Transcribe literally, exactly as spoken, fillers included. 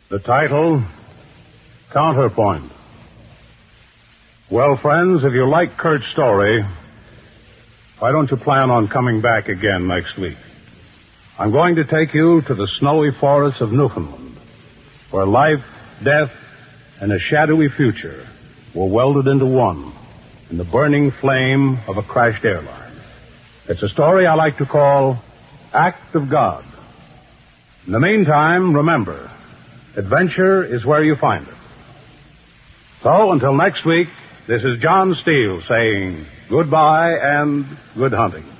The title, Counterpoint. Well, friends, if you like Kurt's story, why don't you plan on coming back again next week? I'm going to take you to the snowy forests of Newfoundland, where life, death, and a shadowy future were welded into one in the burning flame of a crashed airline. It's a story I like to call Act of God. In the meantime, remember, adventure is where you find it. So, until next week, this is John Steele saying goodbye and good hunting.